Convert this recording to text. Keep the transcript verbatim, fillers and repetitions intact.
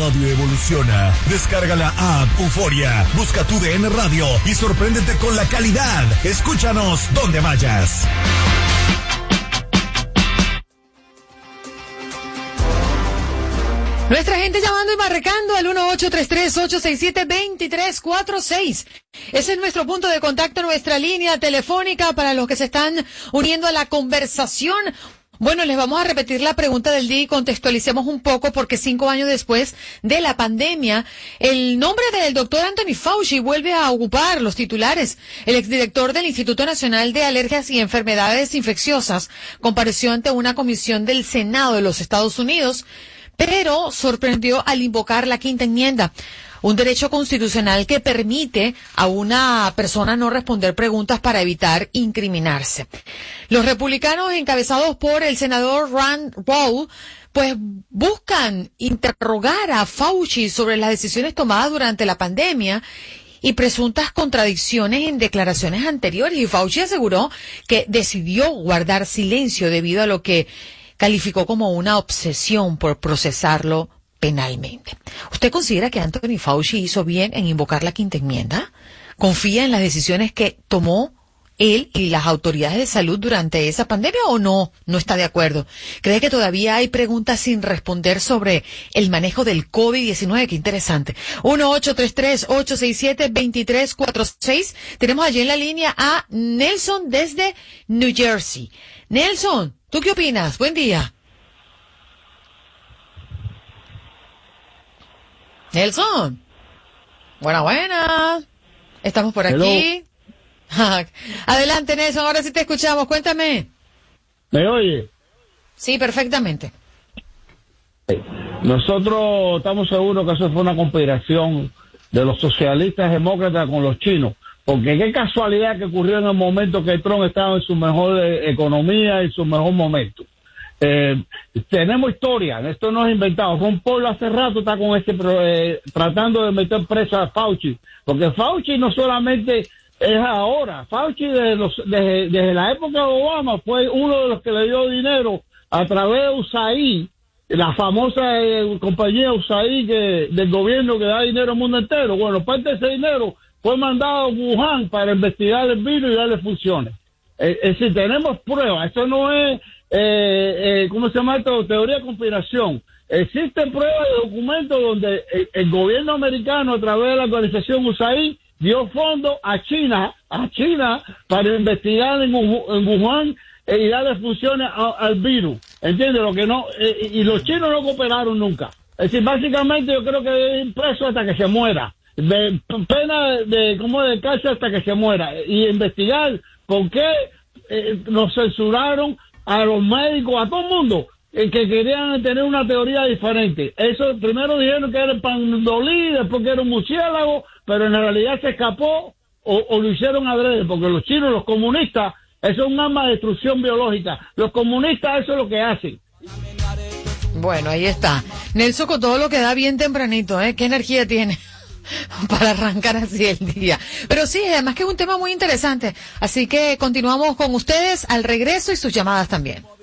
radio evoluciona. Descarga la app Euforia, busca tu D N Radio y sorpréndete con la calidad. Escúchanos donde vayas. Nuestra gente llamando y marcando al uno ocho tres tres, ocho seis siete, dos tres cuatro seis. Ese es nuestro punto de contacto, nuestra línea telefónica para los que se están uniendo a la conversación. Bueno, les vamos a repetir la pregunta del día y contextualicemos un poco porque cinco años después de la pandemia, el nombre del doctor Anthony Fauci vuelve a ocupar los titulares. El exdirector del Instituto Nacional de Alergias y Enfermedades Infecciosas compareció ante una comisión del Senado de los Estados Unidos, pero sorprendió al invocar la quinta enmienda, un derecho constitucional que permite a una persona no responder preguntas para evitar incriminarse. Los republicanos, encabezados por el senador Rand Paul, pues buscan interrogar a Fauci sobre las decisiones tomadas durante la pandemia y presuntas contradicciones en declaraciones anteriores. Y Fauci aseguró que decidió guardar silencio debido a lo que calificó como una obsesión por procesarlo penalmente. ¿Usted considera que Anthony Fauci hizo bien en invocar la quinta enmienda? ¿Confía en las decisiones que tomó él y las autoridades de salud durante esa pandemia o no? ¿No está de acuerdo? ¿Cree que todavía hay preguntas sin responder sobre el manejo del COVID diecinueve? Qué interesante. uno ocho tres tres, ocho seis siete, dos tres cuatro seis. Tenemos allí en la línea a Nelson desde New Jersey. Nelson, ¿tú qué opinas? Buen día. Nelson. Buena, buena. Estamos por aquí. Adelante, Nelson. Ahora sí te escuchamos. Cuéntame. ¿Me oye? Sí, perfectamente. Nosotros estamos seguros que eso fue una conspiración de los socialistas demócratas con los chinos. Porque qué casualidad que ocurrió en el momento que Trump estaba en su mejor eh, economía, en su mejor momento. Eh, tenemos historia, esto no es inventado. Ron Paul hace rato está con este eh, tratando de meter presa a Fauci, porque Fauci no solamente es ahora, Fauci desde, los, desde, desde la época de Obama fue uno de los que le dio dinero a través de U S A I D, la famosa eh, compañía U S A I D que, del gobierno que da dinero al mundo entero. Bueno, parte de ese dinero fue mandado a Wuhan para investigar el virus y darle funciones. Es eh, decir, tenemos pruebas, esto no es Eh, eh, ¿cómo se llama esto? Teoría de conspiración. Existen pruebas de documentos donde el, el gobierno americano, a través de la organización U S A I D, dio fondos a China, a China, para investigar en, en Wuhan eh, y darle funciones a, al virus. ¿Entiendes? Lo que no, eh, y los chinos no cooperaron nunca. Es decir, básicamente yo creo que debe ir preso hasta que se muera. De pena de, como de cárcel hasta que se muera. Y investigar por qué eh, nos censuraron a los médicos, a todo el mundo, eh, que querían tener una teoría diferente. Eso primero dijeron que era el pandolí, después que era un murciélago, pero en realidad se escapó o, o lo hicieron adrede, porque los chinos, los comunistas, eso es un arma de destrucción biológica. Los comunistas eso es lo que hacen. Bueno, ahí está. Nelson con todo lo que da bien tempranito, ¿eh? ¿Qué energía tiene para arrancar así el día? Pero sí, además que es un tema muy interesante. Así que continuamos con ustedes al regreso y sus llamadas también.